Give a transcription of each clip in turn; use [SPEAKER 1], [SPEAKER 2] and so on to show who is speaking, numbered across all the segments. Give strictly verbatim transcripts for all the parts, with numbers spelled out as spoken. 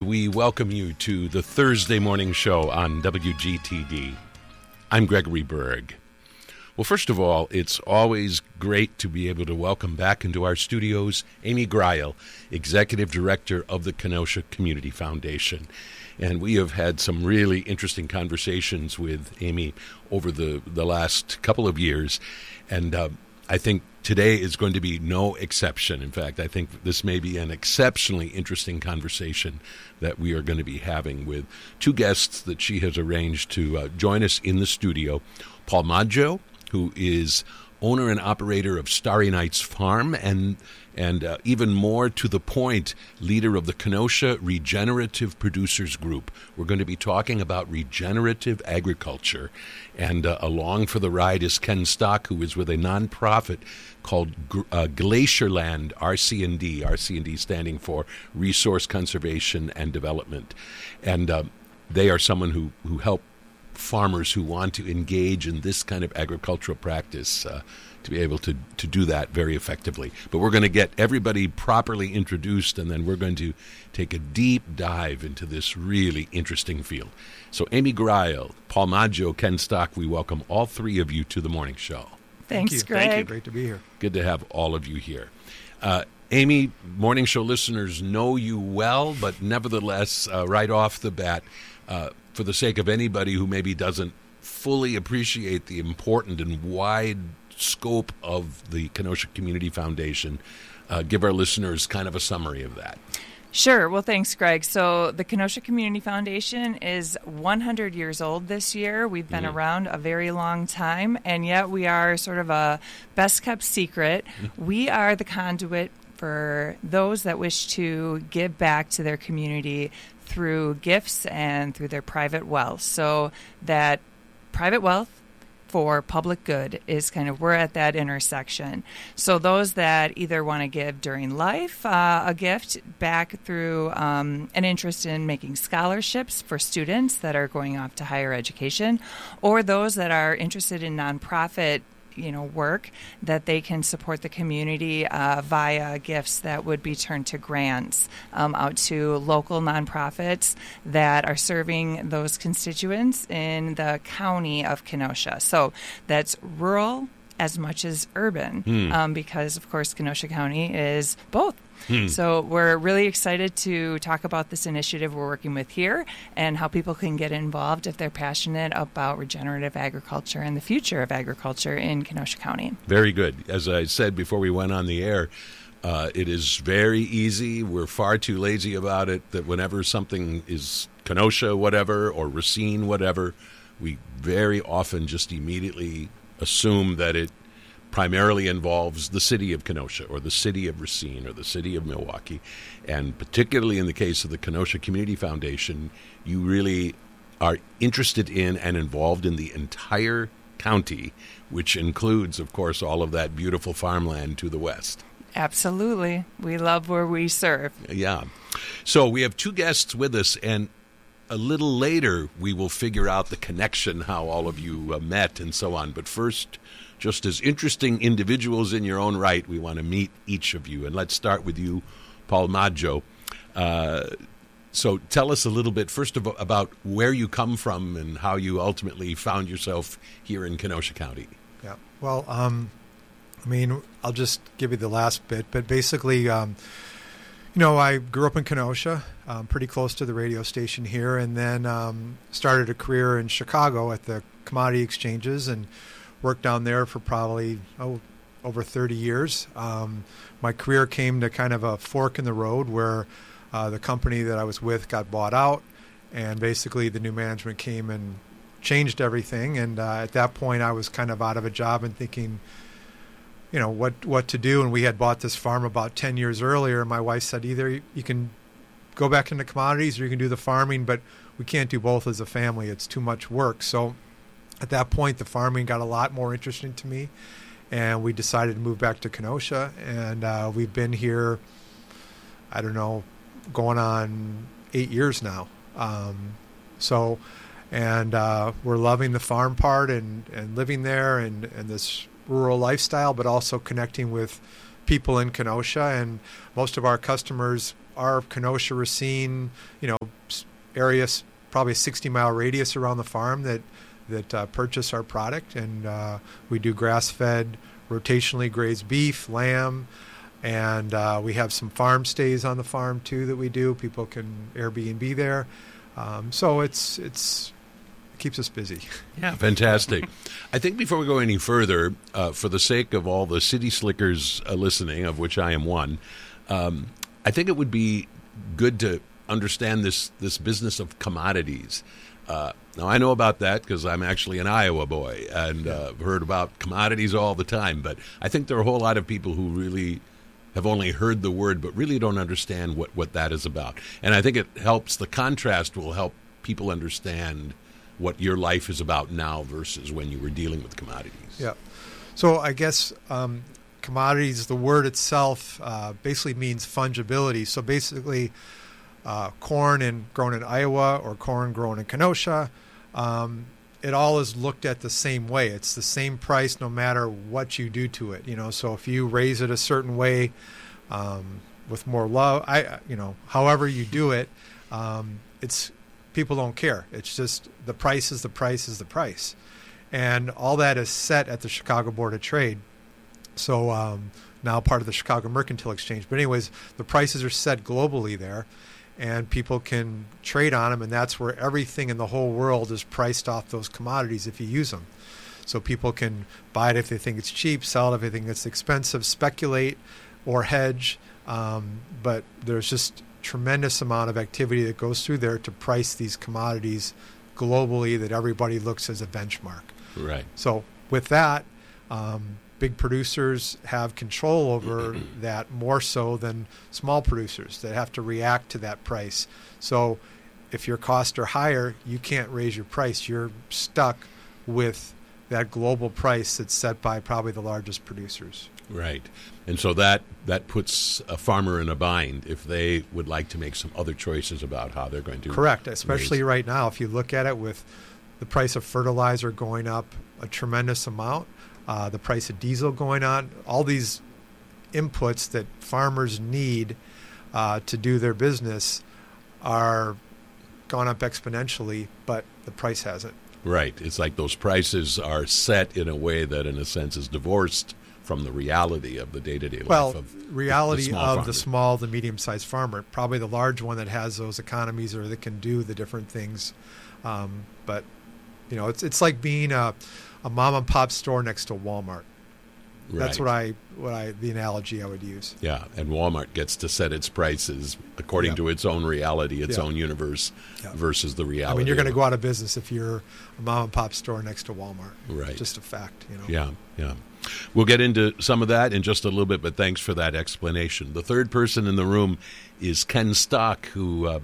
[SPEAKER 1] we welcome you to the Thursday morning show on W G T D. I'm Gregory Berg. Well, first of all, it's always great to be able to welcome back into our studios Amy Greil, Executive Director of the Kenosha Community Foundation. And we have had some really interesting conversations with Amy over the, the last couple of years. And uh, I think today is going to be no exception. In fact, I think this may be an exceptionally interesting conversation that we are going to be having with two guests that she has arranged to uh, join us in the studio. Paul Maggio, who is owner and operator of Starry Nights Farm, and and uh, even more to the point, leader of the Kenosha Regenerative Producers Group. We're going to be talking about regenerative agriculture. And uh, along for the ride is Ken Stock, who is with a nonprofit called uh, Glacierland R C and D, R C and D standing for Resource Conservation and Development. And uh, they are someone who, who help farmers who want to engage in this kind of agricultural practice uh, to be able to, to do that very effectively. But we're going to get everybody properly introduced, and then we're going to take a deep dive into this really interesting field. So Amy Greil, Paul Maggio, Ken Stock, we welcome all three of you to the morning show.
[SPEAKER 2] Thanks,
[SPEAKER 3] Thank you.
[SPEAKER 2] Greg.
[SPEAKER 3] Thank you. Great to be here.
[SPEAKER 1] Good to have all of you here. Uh, Amy, morning show listeners know you well, but nevertheless, uh, right off the bat, uh, for the sake of anybody who maybe doesn't fully appreciate the important and wide scope of the Kenosha Community Foundation, uh, give our listeners kind of a summary of that.
[SPEAKER 2] Sure. Well, thanks, Greg. So the Kenosha Community Foundation is one hundred years old this year. We've been mm. around a very long time, and yet we are sort of a best-kept secret. Mm. We are the conduit for those that wish to give back to their community through gifts and through their private wealth. So that private wealth for public good is kind of, we're at that intersection. So those that either want to give during life uh, a gift back through um, an interest in making scholarships for students that are going off to higher education, or those that are interested in nonprofit you know, work, that they can support the community uh, via gifts that would be turned to grants um, out to local nonprofits that are serving those constituents in the county of Kenosha. So that's rural as much as urban, hmm. um, because, of course, Kenosha County is both. Hmm. So we're really excited to talk about this initiative we're working with here and how people can get involved if they're passionate about regenerative agriculture and the future of agriculture in Kenosha County.
[SPEAKER 1] Very good. As I said before we went on the air, uh, it is very easy. We're far too lazy about it that whenever something is Kenosha whatever or Racine whatever, we very often just immediately assume that it primarily involves the city of Kenosha or the city of Racine or the city of Milwaukee. And particularly in the case of the Kenosha Community Foundation, you really are interested in and involved in the entire county, which includes, of course, all of that beautiful farmland to the west.
[SPEAKER 2] Absolutely. We love where we serve.
[SPEAKER 1] Yeah. So we have two guests with us, and a little later we will figure out the connection, how all of you uh, met and so on. But first, just as interesting individuals in your own right, we want to meet each of you. And let's start with you, Paul Maggio. Uh, so tell us a little bit, first of all, about where you come from and how you ultimately found yourself here in Kenosha County.
[SPEAKER 3] Yeah, well, um, I mean, I'll just give you the last bit. But basically, um, you know, I grew up in Kenosha, um, pretty close to the radio station here, and then um, started a career in Chicago at the commodity exchanges and worked down there for probably oh, over thirty years. Um, my career came to kind of a fork in the road where uh, the company that I was with got bought out, and basically the new management came and changed everything. And uh, at that point, I was kind of out of a job and thinking, you know, what what to do. And we had bought this farm about ten years earlier. My wife said, either you can go back into commodities or you can do the farming, but we can't do both as a family. It's too much work. So at that point, the farming got a lot more interesting to me, and we decided to move back to Kenosha. And uh, we've been here, I don't know, going on eight years now. Um, so, and uh, we're loving the farm part and, and living there and, and this rural lifestyle, but also connecting with people in Kenosha. And most of our customers are Kenosha, Racine, you know, area, probably a sixty mile radius around the farm that that uh, purchase our product, and uh, we do grass-fed, rotationally grazed beef, lamb, and uh, we have some farm stays on the farm too that we do. People can Airbnb there, um, so it's it's it keeps us busy.
[SPEAKER 1] Yeah, fantastic. I think before we go any further, uh, for the sake of all the city slickers uh, listening, of which I am one, um, I think it would be good to understand this this business of commodities. Uh, now, I know about that because I'm actually an Iowa boy and uh, heard about commodities all the time. But I think there are a whole lot of people who really have only heard the word but really don't understand what, what that is about. And I think it helps, the contrast will help people understand what your life is about now versus when you were dealing with commodities.
[SPEAKER 3] Yeah. So I guess um, commodities, the word itself uh, basically means fungibility. So basically, Uh, corn in, grown in Iowa or corn grown in Kenosha, um, it all is looked at the same way. It's the same price no matter what you do to it. You know, so if you raise it a certain way um, with more love, I, you know, however you do it, um, it's people don't care. It's just the price is the price is the price, and all that is set at the Chicago Board of Trade. So um, now part of the Chicago Mercantile Exchange. But anyways, the prices are set globally there. And people can trade on them, and that's where everything in the whole world is priced off those commodities if you use them. So people can buy it if they think it's cheap, sell it if they think it's expensive, speculate or hedge. Um, but there's just tremendous amount of activity that goes through there to price these commodities globally that everybody looks as a benchmark.
[SPEAKER 1] Right.
[SPEAKER 3] So with that, um, big producers have control over that more so than small producers that have to react to that price. So if your costs are higher, you can't raise your price. You're stuck with that global price that's set by probably the largest producers.
[SPEAKER 1] Right. And so that, that puts a farmer in a bind if they would like to make some other choices about how they're going to.
[SPEAKER 3] Correct. Especially
[SPEAKER 1] raise.
[SPEAKER 3] right now, if you look at it with the price of fertilizer going up a tremendous amount, Uh, the price of diesel going on, all these inputs that farmers need uh, to do their business are gone up exponentially, but the price hasn't.
[SPEAKER 1] Right. It's like those prices are set in a way that, in a sense, is divorced from the reality of the day-to-day life
[SPEAKER 3] well,
[SPEAKER 1] of
[SPEAKER 3] reality
[SPEAKER 1] the, the
[SPEAKER 3] of
[SPEAKER 1] farmer.
[SPEAKER 3] the small, the medium-sized farmer. Probably the large one that has those economies or that can do the different things. Um, but, you know, it's it's like being a... a mom and pop store next to Walmart.
[SPEAKER 1] Right.
[SPEAKER 3] That's what I, what I, the analogy I would use.
[SPEAKER 1] Yeah, and Walmart gets to set its prices according
[SPEAKER 3] Yeah.
[SPEAKER 1] to its own reality, its
[SPEAKER 3] Yeah.
[SPEAKER 1] own universe,
[SPEAKER 3] Yeah.
[SPEAKER 1] versus the reality.
[SPEAKER 3] I mean, you're going to
[SPEAKER 1] of-
[SPEAKER 3] go out of business if you're a mom and pop store next to Walmart.
[SPEAKER 1] Right.
[SPEAKER 3] Just a fact, you know.
[SPEAKER 1] Yeah, yeah. We'll get into some of that in just a little bit, but thanks for that explanation. The third person in the room is Ken Stock, who uh,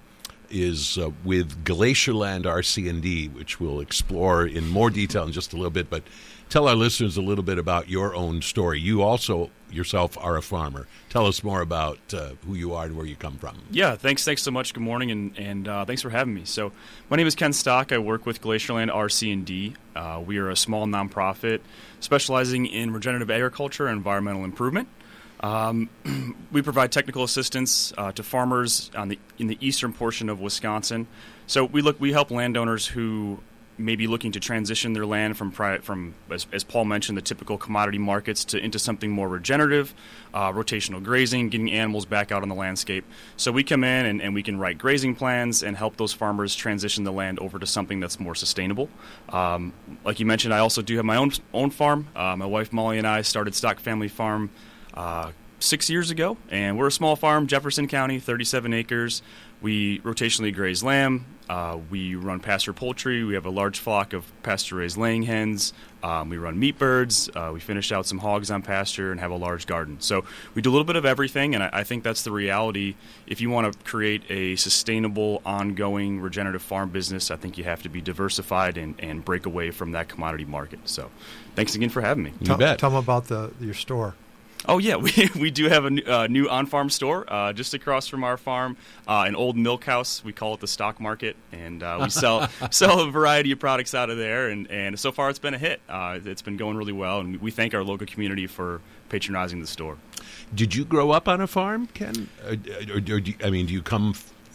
[SPEAKER 1] is uh, with Glacierland R C and D, which we'll explore in more detail in just a little bit. But tell our listeners a little bit about your own story. You also yourself are a farmer. Tell us more about uh, who you are and where you come from.
[SPEAKER 4] Yeah, thanks thanks so much. Good morning, and, and uh, thanks for having me. So my name is Ken Stock. I work with Glacierland R C and D. Uh, we are a small nonprofit specializing in regenerative agriculture and environmental improvement. Um, we provide technical assistance uh, to farmers on the in the eastern portion of Wisconsin. So we look we help landowners who may be looking to transition their land from pri- from as, as Paul mentioned, the typical commodity markets to into something more regenerative, uh, rotational grazing, getting animals back out on the landscape. So we come in and, and we can write grazing plans and help those farmers transition the land over to something that's more sustainable. Um, like you mentioned, I also do have my own own farm. Uh, my wife Molly and I started Stock Family Farm Uh, six years ago, and we're a small farm, Jefferson County, thirty-seven acres. We rotationally graze lamb. Uh, we run pasture poultry. We have a large flock of pasture-raised laying hens. Um, we run meat birds. Uh, we finish out some hogs on pasture and have a large garden. So we do a little bit of everything, and I, I think that's the reality. If you want to create a sustainable, ongoing, regenerative farm business, I think you have to be diversified and, and break away from that commodity market. So thanks again for having me.
[SPEAKER 1] You
[SPEAKER 3] tell,
[SPEAKER 1] bet.
[SPEAKER 3] Tell them about the your store.
[SPEAKER 4] Oh, yeah, we we do have a new, uh, new on-farm store uh, just across from our farm, uh, an old milk house. We call it the Stock Market, and uh, we sell sell a variety of products out of there, and, and so far it's been a hit. Uh, it's been going really well, and we thank our local community for patronizing the store.
[SPEAKER 1] Did you grow up on a farm, Ken? Or, or, or do you, I mean, do you come f-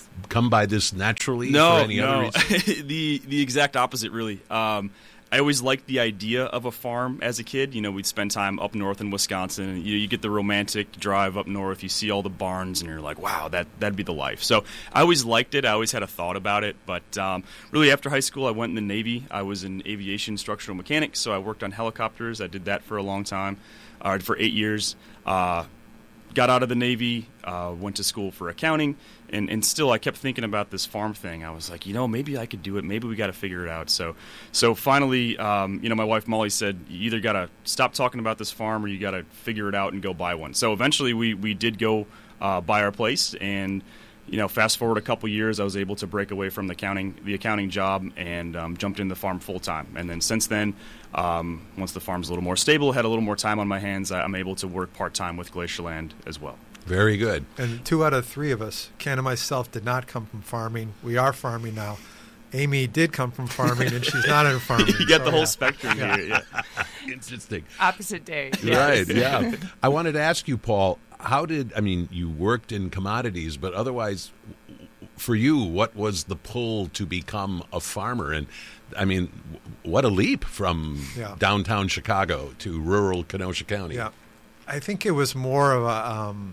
[SPEAKER 1] come by this naturally
[SPEAKER 4] No,
[SPEAKER 1] for any
[SPEAKER 4] no.
[SPEAKER 1] other reason?
[SPEAKER 4] the the exact opposite, really. Um, I always liked the idea of a farm as a kid. You know, we'd spend time up north in Wisconsin, and you, you get the romantic drive up north. You see all the barns, and you're like, wow, that, that'd be the life. So I always liked it. I always had a thought about it. But um, really, after high school, I went in the Navy. I was in aviation structural mechanics, so I worked on helicopters. I did that for a long time, uh, for eight years. Uh, got out of the Navy, uh, went to school for accounting, and, and still I kept thinking about this farm thing. I was like, you know, maybe I could do it. Maybe we got to figure it out. So so finally, um, you know, my wife Molly said, you either got to stop talking about this farm or you got to figure it out and go buy one. So eventually we, we did go uh, buy our place, and you know, fast forward a couple years, I was able to break away from the accounting the accounting job and um, jumped in the farm full time. And then since then, um, once the farm's a little more stable, had a little more time on my hands, I'm able to work part time with Glacierland as well.
[SPEAKER 1] Very good.
[SPEAKER 3] And two out of three of us, Ken and myself, did not come from farming. We are farming now. Amy did come from farming, and she's not in farming.
[SPEAKER 4] You get
[SPEAKER 3] so,
[SPEAKER 4] the whole
[SPEAKER 3] yeah.
[SPEAKER 4] spectrum
[SPEAKER 3] Yeah.
[SPEAKER 4] here. Yeah.
[SPEAKER 1] Interesting.
[SPEAKER 2] Opposite day.
[SPEAKER 1] Right,
[SPEAKER 2] Yes.
[SPEAKER 1] yeah. I wanted to ask you, Paul, how did, I mean, you worked in commodities, but otherwise, for you, what was the pull to become a farmer? And, I mean, what a leap from
[SPEAKER 3] Yeah.
[SPEAKER 1] downtown Chicago to rural Kenosha County.
[SPEAKER 3] Yeah, I think it was more of a um,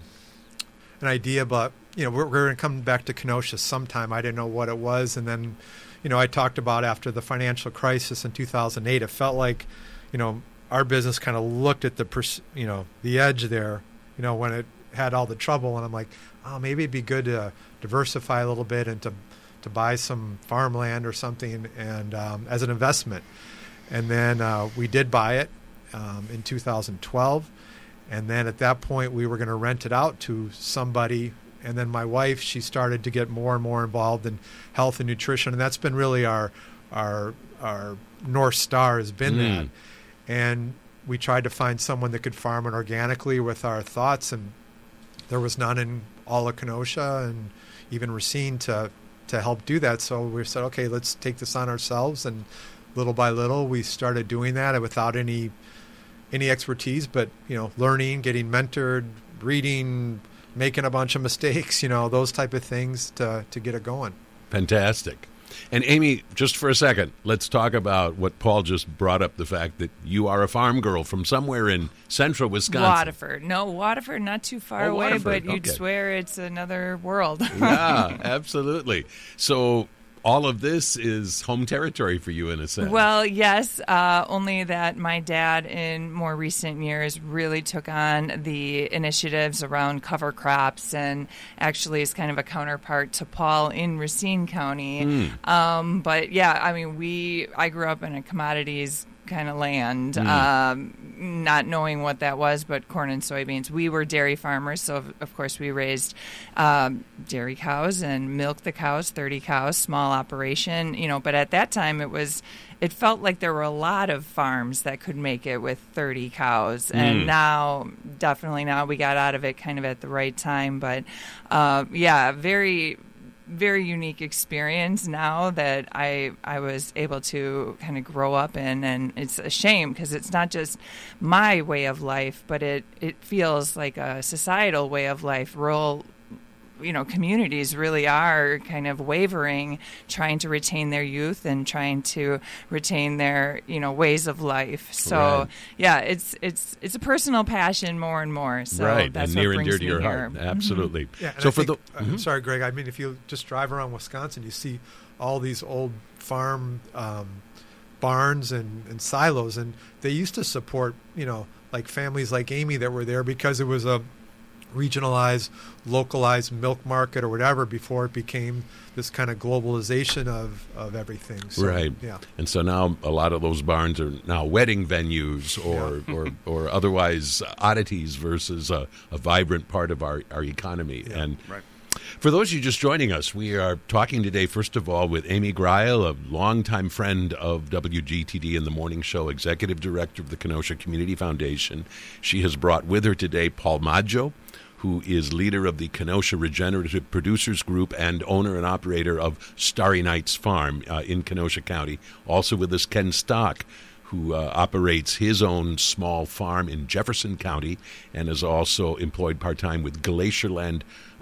[SPEAKER 3] an idea, but you know, we're, we're going to come back to Kenosha sometime. I didn't know what it was, and then, you know, I talked about after the financial crisis in two thousand eight. It felt like, you know, our business kind of looked at the pers- you know the edge there, you know, when it had all the trouble, and I'm like, oh, maybe it'd be good to diversify a little bit and to to buy some farmland or something, and um, as an investment. And then uh, we did buy it um, in two thousand twelve. And then at that point, we were going to rent it out to somebody. And then my wife, she started to get more and more involved in health and nutrition. And that's been really our our our North Star has been
[SPEAKER 1] Mm.
[SPEAKER 3] that. And we tried to find someone that could farm it organically with our thoughts. And there was none in all of Kenosha and even Racine to, to help do that. So we said, okay, let's take this on ourselves. And little by little, we started doing that without any any expertise, but, you know, learning, getting mentored, reading, making a bunch of mistakes, you know, those type of things to, to get it going.
[SPEAKER 1] Fantastic. And Amy, just for a second, let's talk about what Paul just brought up, the fact that you are a farm girl from somewhere in central Wisconsin.
[SPEAKER 2] Waterford. No, Waterford, not too far
[SPEAKER 1] Oh,
[SPEAKER 2] away,
[SPEAKER 1] Waterford,
[SPEAKER 2] but you'd
[SPEAKER 1] okay.
[SPEAKER 2] swear it's another world.
[SPEAKER 1] Yeah, absolutely. So all of this is home territory for you in a sense.
[SPEAKER 2] Well, yes, uh, only that my dad in more recent years really took on the initiatives around cover crops and actually is kind of a counterpart to Paul in Racine County.
[SPEAKER 1] Mm.
[SPEAKER 2] Um, but yeah, I mean, we I grew up in a commodities kind of land, mm. um, not knowing what that was, but corn and soybeans. We were dairy farmers, so of, of course we raised um, dairy cows and milked the cows, thirty cows, small operation, you know, but at that time it was, it felt like there were a lot of farms that could make it with thirty cows. Mm. And now, definitely now we got out of it kind of at the right time, but uh, yeah, very... very unique experience now that I I was able to kind of grow up in, and it's a shame because it's not just my way of life, but it, it feels like a societal way of life. Rural, you know, communities really are kind of wavering, trying to retain their youth and trying to retain their, you know, ways of life. So
[SPEAKER 1] Right.
[SPEAKER 2] yeah, it's it's it's a personal passion more and more. So
[SPEAKER 1] right,
[SPEAKER 2] that's
[SPEAKER 1] and
[SPEAKER 2] what
[SPEAKER 1] near and
[SPEAKER 2] brings
[SPEAKER 1] dear to
[SPEAKER 2] me
[SPEAKER 1] your
[SPEAKER 2] here.
[SPEAKER 1] heart. Absolutely.
[SPEAKER 3] Yeah, and
[SPEAKER 1] so
[SPEAKER 3] I
[SPEAKER 1] for
[SPEAKER 3] think,
[SPEAKER 1] the
[SPEAKER 3] I'm
[SPEAKER 1] Mhm.
[SPEAKER 3] sorry, Greg. I mean, if you just drive around Wisconsin, you see all these old farm um, barns and, and silos, and they used to support, you know, like families like Amy that were there because it was a regionalized, localized milk market or whatever before it became this kind of globalization of, of everything. So,
[SPEAKER 1] Right.
[SPEAKER 3] Yeah.
[SPEAKER 1] And so now a lot of those barns are now wedding venues or or, or otherwise oddities versus a, a vibrant part of our, our economy.
[SPEAKER 3] Yeah.
[SPEAKER 1] And
[SPEAKER 4] Right.
[SPEAKER 1] for those of you just joining us, we are talking today, first of all, with Amy Greil, a longtime friend of W G T D and the Morning Show, executive director of the Kenosha Community Foundation. She has brought with her today Paul Maggio, who is leader of the Kenosha Regenerative Producers Group and owner and operator of Starry Nights Farm uh, in Kenosha County. Also with us, Ken Stock, who uh, operates his own small farm in Jefferson County and is also employed part-time with Glacierland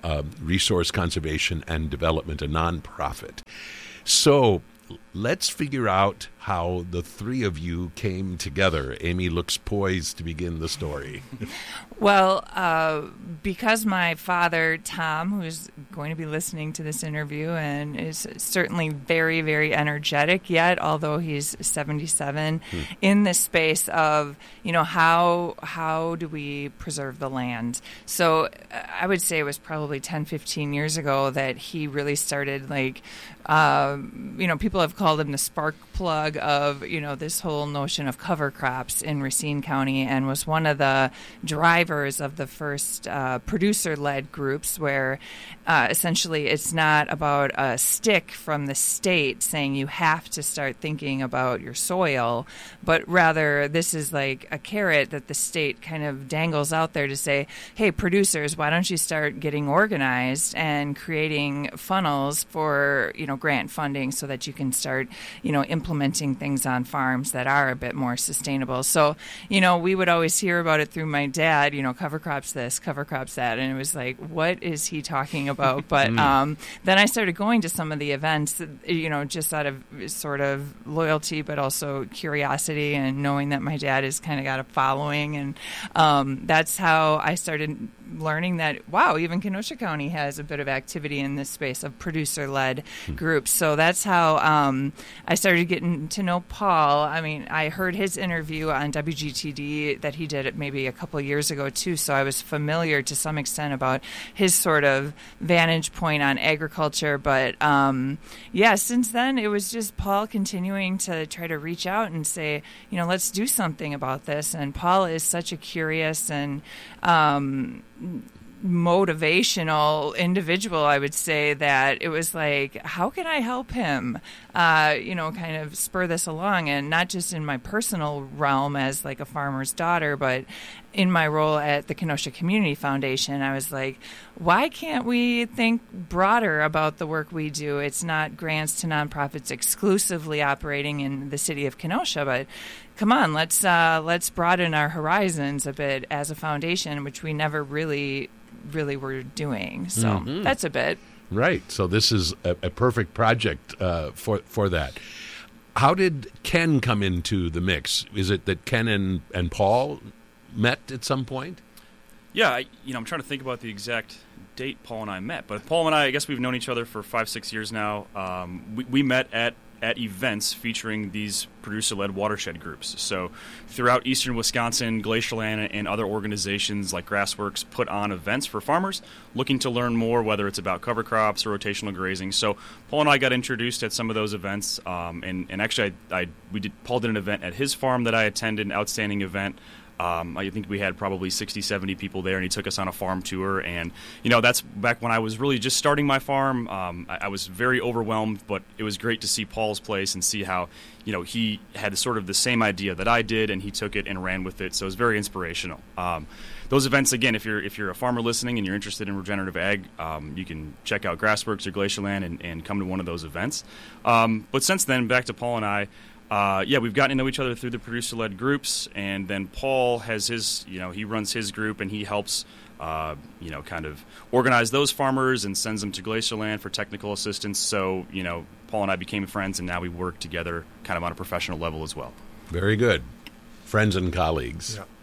[SPEAKER 1] uh, Resource Conservation and Development, a nonprofit. So let's figure out how the three of you came together. Amy looks poised to begin the story.
[SPEAKER 2] Well, uh, because my father, Tom, who's going to be listening to this interview and is certainly very, very energetic yet, although he's seventy-seven, hmm. in this space of, you know, how how do we preserve the land? So I would say it was probably ten, fifteen years ago that he really started, like, uh, you know, people have called him the spark plug of, you know, this whole notion of cover crops in Racine County, and was one of the drivers of the first uh, producer-led groups where uh, essentially it's not about a stick from the state saying you have to start thinking about your soil, but rather this is like a carrot that the state kind of dangles out there to say, hey, producers, why don't you start getting organized and creating funnels for, you know, grant funding so that you can start, you know, implementing things on farms that are a bit more sustainable. So, you know, we would always hear about it through my dad, you know, cover crops this, cover crops that, and it was like, what is he talking about? But um, then I started going to some of the events, you know, just out of sort of loyalty, but also curiosity and knowing that my dad has kind of got a following. And um, that's how I started learning that, wow, even Kenosha County has a bit of activity in this space of producer-led hmm. groups. So that's how um, I started getting to know Paul. I mean, I heard his interview on W G T D that he did it maybe a couple of years ago, too, so I was familiar to some extent about his sort of vantage point on agriculture. But, um, yeah, since then, it was just Paul continuing to try to reach out and say, you know, let's do something about this. And Paul is such a curious and um, motivational individual, I would say, that it was like, how can I help him, uh, you know, kind of spur this along? And not just in my personal realm as like a farmer's daughter, but in my role at the Kenosha Community Foundation, I was like, why can't we think broader about the work we do? It's not grants to nonprofits exclusively operating in the city of Kenosha, but come on, let's uh, let's broaden our horizons a bit as a foundation, which we never really really were doing. So mm-hmm. that's a bit.
[SPEAKER 1] Right. So this is a, a perfect project uh, for for that. How did Ken come into the mix? Is it that Ken and, and Paul met at some point?
[SPEAKER 4] Yeah, I, you know, I'm trying to think about the exact date Paul and I met. But Paul and I, I guess we've known each other for five, six years now. Um, we, we met at at events featuring these producer-led watershed groups. So throughout eastern Wisconsin, Glacierland and other organizations like Grassworks put on events for farmers looking to learn more, whether it's about cover crops or rotational grazing. So Paul and I got introduced at some of those events, um, and, and actually I, I we did Paul did an event at his farm that I attended, an outstanding event. Um, I think we had probably sixty, seventy people there, and he took us on a farm tour. And, you know, that's back when I was really just starting my farm. Um, I, I was very overwhelmed, but it was great to see Paul's place and see how, you know, he had sort of the same idea that I did, and he took it and ran with it. So it was very inspirational. Um, those events, again, if you're if you're a farmer listening and you're interested in regenerative ag, um, you can check out Grassworks or Glacierland and, and come to one of those events. Um, but since then, back to Paul and I, Uh, yeah, we've gotten to know each other through the producer-led groups, and then Paul has his, you know, he runs his group, and he helps, uh, you know, kind of organize those farmers and sends them to Glacierland for technical assistance. So, you know, Paul and I became friends, and now we work together kind of on a professional level as well.
[SPEAKER 1] Very good. Friends and colleagues.
[SPEAKER 3] Yeah.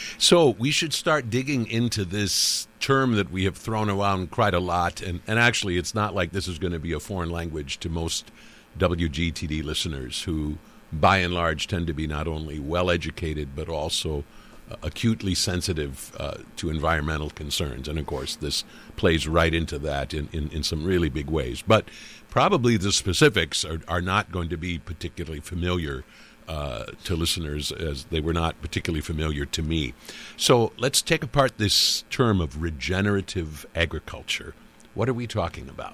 [SPEAKER 1] So we should start digging into this term that we have thrown around quite a lot, and, and actually it's not like this is going to be a foreign language to most W G T D listeners who, by and large, tend to be not only well-educated but also uh, acutely sensitive uh, to environmental concerns. And, of course, this plays right into that in, in, in some really big ways. But probably the specifics are, are not going to be particularly familiar uh, to listeners, as they were not particularly familiar to me. So let's take apart this term of regenerative agriculture. What are we talking about?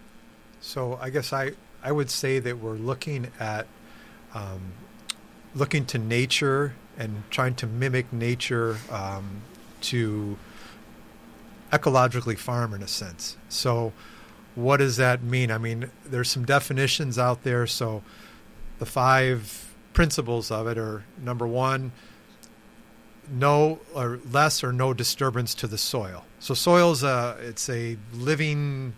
[SPEAKER 3] So I guess I, I would say that we're looking at Um, looking to nature and trying to mimic nature um, to ecologically farm in a sense. So what does that mean? I mean, there's some definitions out there. So the five principles of it are, number one, no or less or no disturbance to the soil. So soil's a, it's a living,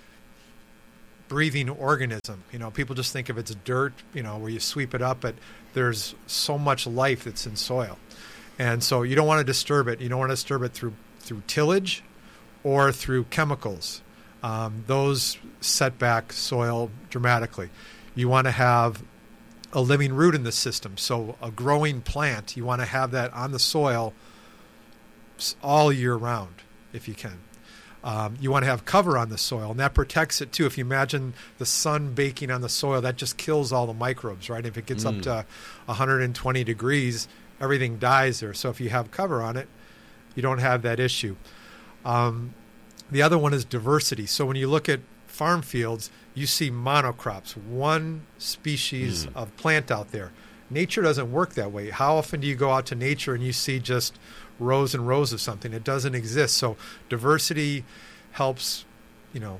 [SPEAKER 3] breathing organism. You know, people just think of it as dirt, you know, where you sweep it up, but there's so much life that's in soil. And so you don't want to disturb it. You don't want to disturb it through through tillage or through chemicals. Um, those set back soil dramatically. You want to have a living root in the system. So a growing plant, you want to have that on the soil all year round if you can. Um, you want to have cover on the soil, and that protects it too. If you imagine the sun baking on the soil, that just kills all the microbes, right? If it gets mm. up to one hundred twenty degrees, everything dies there. So if you have cover on it, you don't have that issue. Um, the other one is diversity. So when you look at farm fields, you see monocrops, one species mm. of plant out there. Nature doesn't work that way. How often do you go out to nature and you see just rows and rows of something? It doesn't exist. So diversity helps, you know,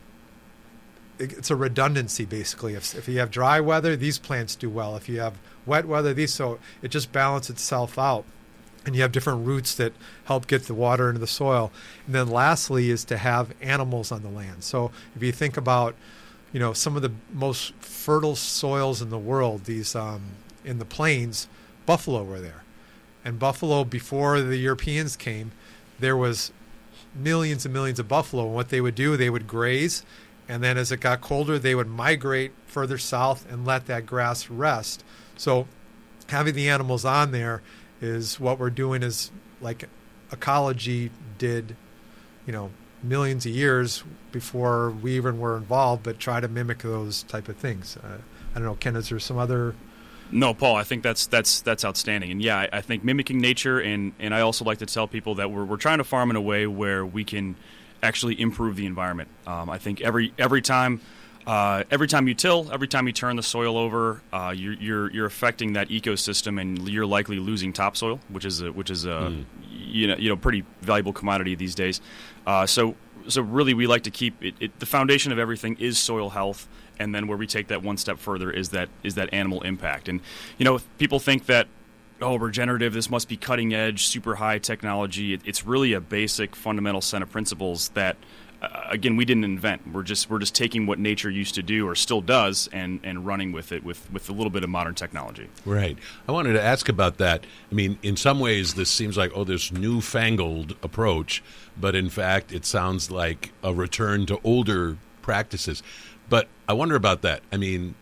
[SPEAKER 3] it's a redundancy basically. If, if you have dry weather, these plants do well. If you have wet weather, these, so it just balances itself out. And you have different roots that help get the water into the soil. And then lastly is to have animals on the land. So if you think about, you know, some of the most fertile soils in the world, these um, in the plains, buffalo were there. And buffalo, before the Europeans came, there was millions and millions of buffalo. And what they would do, they would graze. And then as it got colder, they would migrate further south and let that grass rest. So having the animals on there is what we're doing is like ecology did, you know, millions of years before we even were involved, but try to mimic those type of things. Uh, I don't know, Ken, is there some other...
[SPEAKER 4] No, Paul, I think that's that's that's outstanding. And yeah, I, I think mimicking nature, and, and I also like to tell people that we're we're trying to farm in a way where we can actually improve the environment. Um, I think every every time uh, every time you till, every time you turn the soil over, uh, you're, you're you're affecting that ecosystem, and you're likely losing topsoil, which is a, which is a mm. you know you know pretty valuable commodity these days. Uh, so so really, we like to keep it, it. The foundation of everything is soil health. And then where we take that one step further is that is that animal impact. And, you know, people think that, oh, regenerative, this must be cutting edge, super high technology. It, it's really a basic fundamental set of principles that, uh, again, we didn't invent. We're just we're just taking what nature used to do or still does and, and running with it with, with a little bit of modern technology.
[SPEAKER 1] Right. I wanted to ask about that. I mean, in some ways, this seems like, oh, this newfangled approach. But in fact, it sounds like a return to older practices. But I wonder about that. I mean,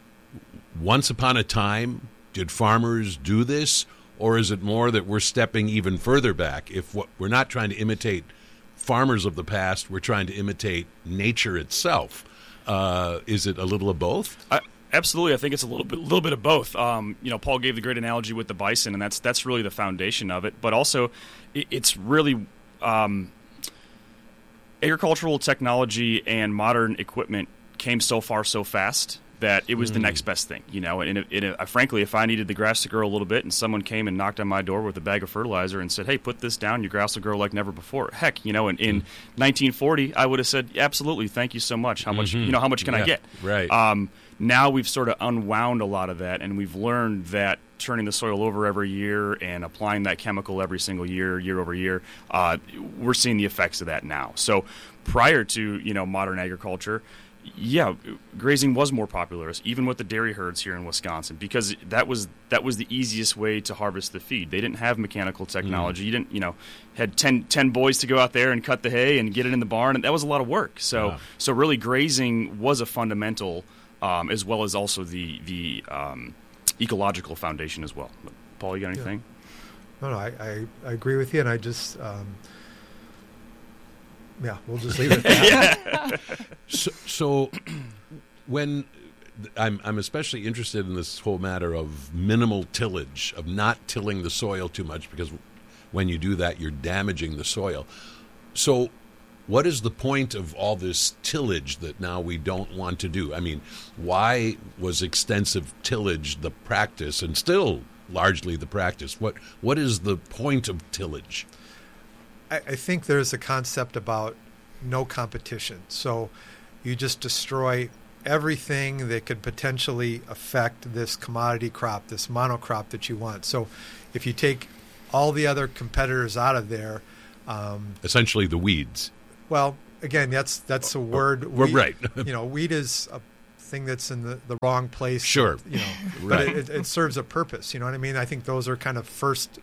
[SPEAKER 1] once upon a time, did farmers do this? Or is it more that we're stepping even further back? If what, we're not trying to imitate farmers of the past, we're trying to imitate nature itself. Uh, is it a little of both?
[SPEAKER 4] I, absolutely. I think it's a little bit, little bit of both. Um, you know, Paul gave the great analogy with the bison, and that's that's really the foundation of it. But also, it, it's really um, agricultural technology and modern equipment came so far so fast that it was mm. the next best thing, you know. And it, it, it, frankly, if I needed the grass to grow a little bit and someone came and knocked on my door with a bag of fertilizer and said, hey, put this down, your grass will grow like never before. Heck, you know, in, in mm. nineteen forty, I would have said, absolutely, thank you so much. How much, mm-hmm. you know, how much can
[SPEAKER 1] yeah,
[SPEAKER 4] I get?
[SPEAKER 1] Right.
[SPEAKER 4] Um, now we've sort of unwound a lot of that, and we've learned that turning the soil over every year and applying that chemical every single year, year over year, uh, we're seeing the effects of that now. So prior to, you know, modern agriculture, yeah, grazing was more popular, even with the dairy herds here in Wisconsin, because that was that was the easiest way to harvest the feed. They didn't have mechanical technology. Mm. You didn't, you know, had ten, ten boys to go out there and cut the hay and get it in the barn, and that was a lot of work. So, yeah. so really, grazing was a fundamental, um, as well as also the the um, ecological foundation as well. But Paul, you got anything?
[SPEAKER 3] Yeah. No, no, I, I, I agree with you, and I just. Um, Yeah, we'll just leave it at that.
[SPEAKER 1] so, so when I'm, I'm especially interested in this whole matter of minimal tillage, of not tilling the soil too much, because when you do that, you're damaging the soil. So what is the point of all this tillage that now we don't want to do? I mean, why was extensive tillage the practice and still largely the practice? What What is the point of tillage?
[SPEAKER 3] I think there's a concept about no competition. So you just destroy everything that could potentially affect this commodity crop, this monocrop that you want. So if you take all the other competitors out of there... Um,
[SPEAKER 1] essentially the weeds.
[SPEAKER 3] Well, again, that's that's a word.
[SPEAKER 1] We're
[SPEAKER 3] Weed,
[SPEAKER 1] right.
[SPEAKER 3] You know, weed is a thing that's in the, the wrong place.
[SPEAKER 1] Sure.
[SPEAKER 3] You know,
[SPEAKER 1] Right.
[SPEAKER 3] but it, it, it serves a purpose. You know what I mean? I think those are kind of first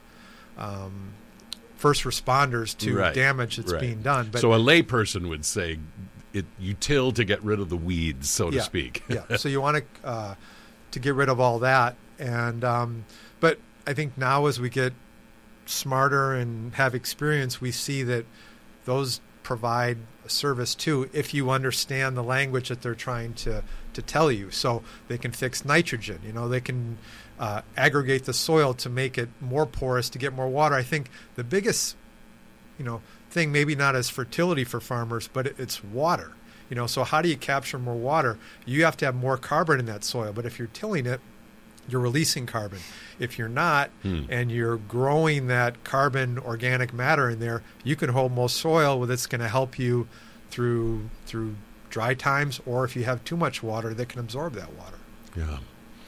[SPEAKER 3] um, first responders to
[SPEAKER 1] Right.
[SPEAKER 3] damage that's
[SPEAKER 1] Right.
[SPEAKER 3] being done. But
[SPEAKER 1] so a layperson would say, it, you till to get rid of the weeds, so to
[SPEAKER 3] yeah,
[SPEAKER 1] speak.
[SPEAKER 3] yeah. So you want to uh, to get rid of all that, and um, but I think now as we get smarter and have experience, we see that those provide a service too if you understand the language that they're trying to, to tell you. So they can fix nitrogen, you know, they can uh, aggregate the soil to make it more porous to get more water. I think the biggest, you know, thing, maybe not as fertility for farmers, but it, it's water. You know, so how do you capture more water? You have to have more carbon in that soil, but if you're tilling it, you're releasing carbon. If you're not,
[SPEAKER 1] Hmm.
[SPEAKER 3] and you're growing that carbon organic matter in there, you can hold more soil that's going to help you through through dry times, or if you have too much water, that can absorb that water.
[SPEAKER 1] Yeah.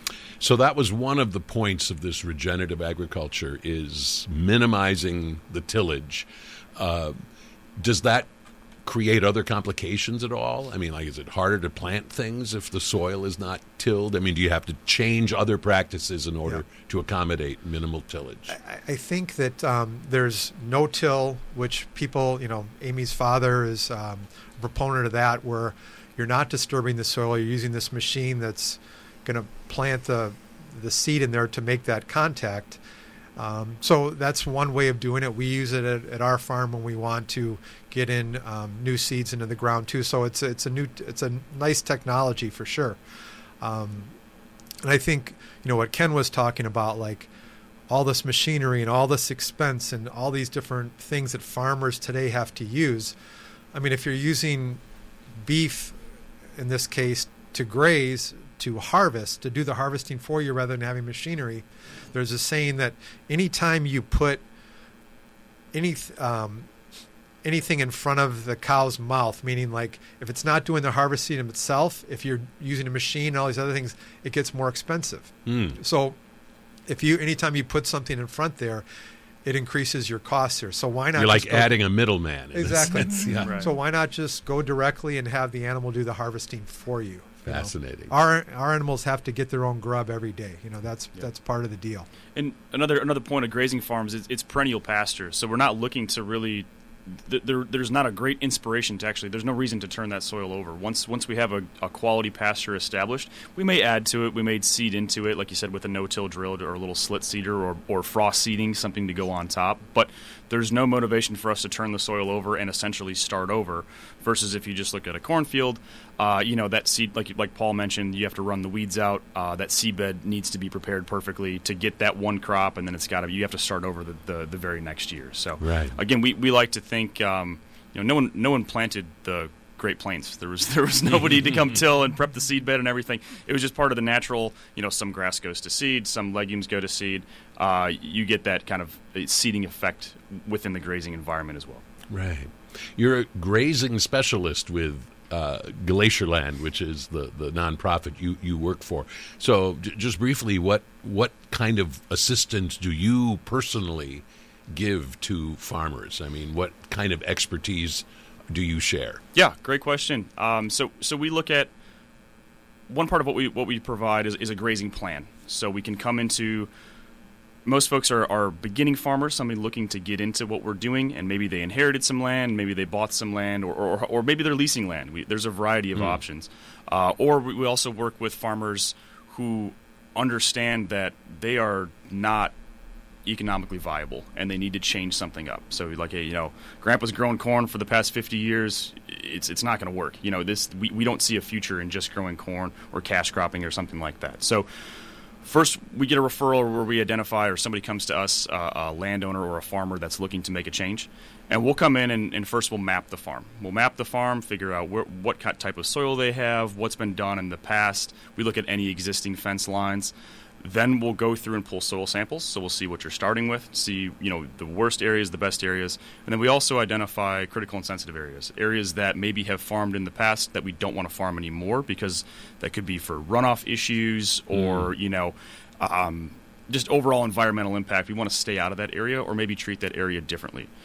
[SPEAKER 1] So that was one of the points of this regenerative agriculture, is minimizing the tillage. Uh, does that create other complications at all? I mean, like, is it harder to plant things if the soil is not tilled? I mean, do you have to change other practices in order
[SPEAKER 3] Yeah.
[SPEAKER 1] to accommodate minimal tillage?
[SPEAKER 3] I, I think that um, there's no-till, which people, you know, Amy's father is um, a proponent of that, where you're not disturbing the soil. You're using this machine that's going to plant the the seed in there to make that contact. Um, so that's one way of doing it. We use it at, at our farm when we want to get in um, new seeds into the ground too. So it's it's a new it's a nice technology for sure. Um, and I think, you know, what Ken was talking about, like all this machinery and all this expense and all these different things that farmers today have to use. I mean, if you're using beef, in this case, to graze, to harvest, to do the harvesting for you rather than having machinery, there's a saying that anytime you put any um, anything in front of the cow's mouth, meaning like if it's not doing the harvesting of itself, if you're using a machine and all these other things, it gets more expensive.
[SPEAKER 1] Mm.
[SPEAKER 3] So if you anytime you put something in front there, it increases your costs here. So why not?
[SPEAKER 1] You're like
[SPEAKER 3] just go,
[SPEAKER 1] adding a middleman. In
[SPEAKER 3] exactly.
[SPEAKER 1] A sense. Yeah.
[SPEAKER 4] Right.
[SPEAKER 3] So why not just go directly and have the animal do the harvesting for you? You know?
[SPEAKER 1] Fascinating.
[SPEAKER 3] Our our animals have to get their own grub every day. You know, that's
[SPEAKER 4] Yeah.
[SPEAKER 3] that's part of the deal.
[SPEAKER 4] And another another point of grazing farms is it's perennial pasture, so we're not looking to really. Th- there, there's not a great inspiration to actually. There's no reason to turn that soil over. Once once we have a, a quality pasture established, we may add to it. We may seed into it, like you said, with a no-till drill or a little slit seeder or or frost seeding, something to go on top. But there's no motivation for us to turn the soil over and essentially start over. Versus if you just look at a cornfield, uh, you know that seed, like like Paul mentioned, you have to run the weeds out. Uh, that seedbed needs to be prepared perfectly to get that one crop, and then it's got to. You have to start over the, the, the very next year. So
[SPEAKER 1] Right.
[SPEAKER 4] again, we, we like to think, um, you know, no one no one planted the Great Plains. There was there was nobody to come till and prep the seed bed and everything. It was just part of the natural. You know, some grass goes to seed, some legumes go to seed. Uh, you get that kind of seeding effect within the grazing environment as well.
[SPEAKER 1] Right. You're a grazing specialist with uh, Glacierland, which is the, the nonprofit you, you work for. So j- just briefly, what what kind of assistance do you personally give to farmers? I mean, what kind of expertise do you share?
[SPEAKER 4] Yeah, great question. Um, so so we look at one part of what we what we provide is, is a grazing plan. So we can come into most folks are, are beginning farmers, somebody looking to get into what we're doing, and maybe they inherited some land, maybe they bought some land, or, or, or maybe they're leasing land. We, there's a variety of
[SPEAKER 1] Mm.
[SPEAKER 4] options. Uh, or we, we also work with farmers who understand that they are not economically viable and they need to change something up. So like, hey, you know, grandpa's grown corn for the past fifty years. It's it's not going to work. You know, this we, we don't see a future in just growing corn or cash cropping or something like that. So first, we get a referral where we identify, or somebody comes to us, uh, a landowner or a farmer that's looking to make a change, and we'll come in and, and first we'll map the farm. We'll map the farm, figure out where, what type of soil they have, what's been done in the past. We look at any existing fence lines. Then we'll go through and pull soil samples, so we'll see what you're starting with, see you know the worst areas, the best areas, and then we also identify critical and sensitive areas, areas that maybe have farmed in the past that we don't want to farm anymore because that could be for runoff issues or
[SPEAKER 1] Mm.
[SPEAKER 4] you know um, just overall environmental impact. We want to stay out of that area or maybe treat that area differently.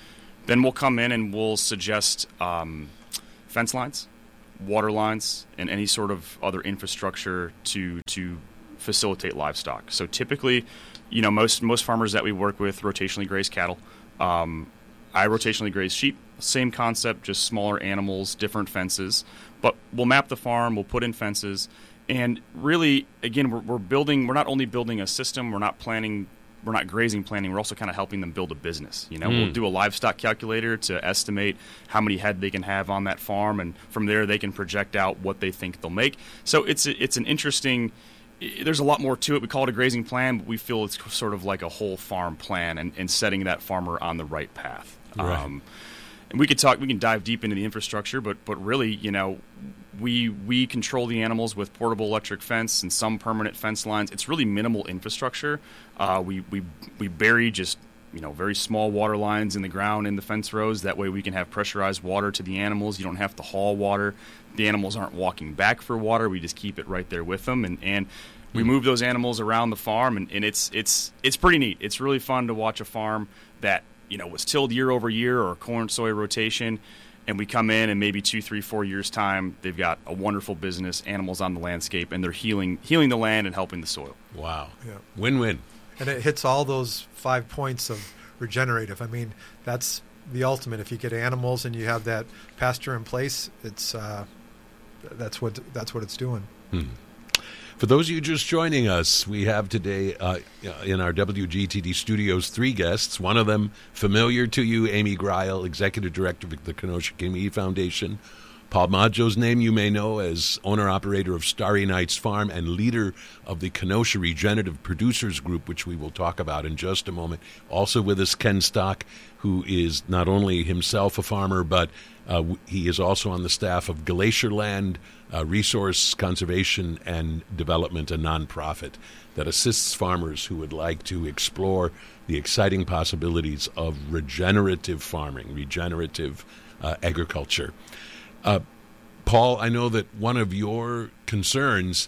[SPEAKER 4] Then we'll come in and we'll suggest um, fence lines, water lines, and any sort of other infrastructure to to facilitate livestock. So typically, you know, most most farmers that we work with rotationally graze cattle. Um, I rotationally graze sheep. Same concept, just smaller animals, different fences. But we'll map the farm, we'll put in fences, and really, again, we're, we're building. We're not only building a system. We're not planning. We're not grazing planning. We're also kind of helping them build a business. You know, mm. we'll do a livestock calculator to estimate how many head they can have on that farm, and from there they can project out what they think they'll make. So it's a, it's an interesting. There's a lot more to it. We call it a grazing plan, but we feel it's sort of like a whole farm plan and, and setting that farmer on the right path.
[SPEAKER 1] Right.
[SPEAKER 4] Um, and we could talk. We can dive deep into the infrastructure, but but really, you know, we we control the animals with portable electric fence and some permanent fence lines. It's really minimal infrastructure. Uh, we we we bury just you know very small water lines in the ground in the fence rows. That way, we can have pressurized water to the animals. You don't have to haul water. The animals aren't walking back for water. We just keep it right there with them, and and we move those animals around the farm, and, and it's it's it's pretty neat. It's really fun to watch a farm that you know was tilled year over year or corn soy rotation. And we come in, and maybe two, three, four years' time, they've got a wonderful business, animals on the landscape, and they're healing healing the land and helping the soil.
[SPEAKER 1] Wow.
[SPEAKER 3] Yeah.
[SPEAKER 1] Win-win.
[SPEAKER 3] And it hits all those five points of regenerative. I mean, that's the ultimate. If you get animals and you have that pasture in place, it's uh, that's what that's what it's doing.
[SPEAKER 1] Hmm. For those of you just joining us, we have today uh, in our W G T D studios three guests. One of them familiar to you, Amy Greil, Executive Director of the Kenosha Community Foundation. Paul Maggio's name you may know as owner-operator of Starry Nights Farm and leader of the Kenosha Regenerative Producers Group, which we will talk about in just a moment. Also with us, Ken Stock, who is not only himself a farmer, but uh, he is also on the staff of Glacierland uh, Resource Conservation and Development, a nonprofit that assists farmers who would like to explore the exciting possibilities of regenerative farming, regenerative uh, agriculture. Uh, Paul, I know that one of your concerns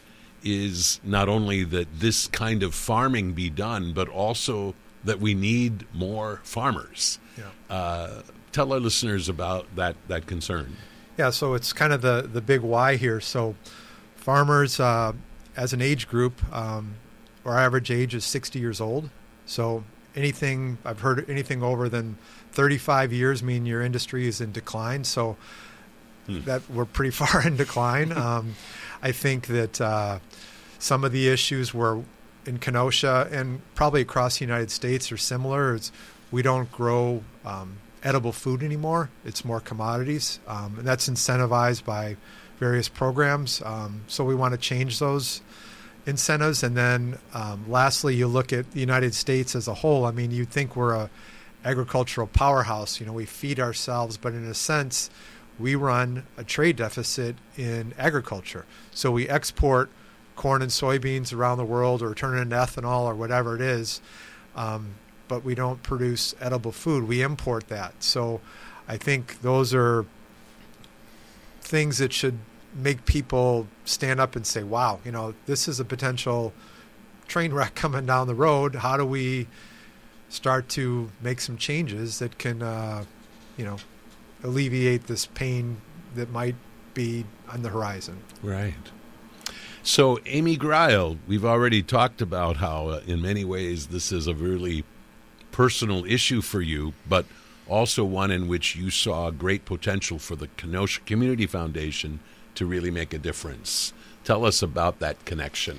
[SPEAKER 1] is not only that this kind of farming be done, but also that we need more farmers. Yeah. Uh, tell our listeners about that, that concern.
[SPEAKER 3] Yeah, so it's kind of the, the big why here. So farmers, uh, as an age group, um, our average age is sixty years old. So anything, I've heard anything over than thirty-five years mean your industry is in decline. So Hmm. that we're pretty far in decline. Um, I think that uh, some of the issues were in Kenosha and probably across the United States are similar. It's, we don't grow um, edible food anymore. It's more commodities, um, and that's incentivized by various programs. Um, so we want to change those incentives. And then um, lastly, you look at the United States as a whole. I mean, you'd think we're a agricultural powerhouse. You know, we feed ourselves, but in a sense, we run a trade deficit in agriculture. So we export corn and soybeans around the world or turn it into ethanol or whatever it is, um, but we don't produce edible food. We import that. So I think those are things that should make people stand up and say, wow, you know, this is a potential train wreck coming down the road. How do we start to make some changes that can, uh, you know, alleviate this pain that might be on the horizon.
[SPEAKER 1] Right. So, Amy Greil, we've already talked about how, uh, in many ways, this is a really personal issue for you, but also one in which you saw great potential for the Kenosha Community Foundation to really make a difference. Tell us about that connection.